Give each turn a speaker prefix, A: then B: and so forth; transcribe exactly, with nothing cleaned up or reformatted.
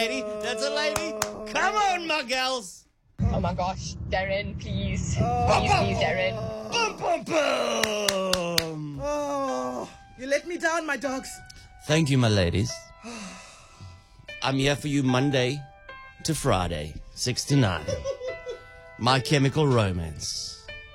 A: lady. That's a lady. Come on, my gals.
B: Oh my gosh, Darren, please. Please, please, Darren.
A: Boom, boom, boom.
C: Oh, you let me down, my dogs.
A: Thank you, my ladies. I'm here for you Monday to Friday, six to nine. My Chemical Romance.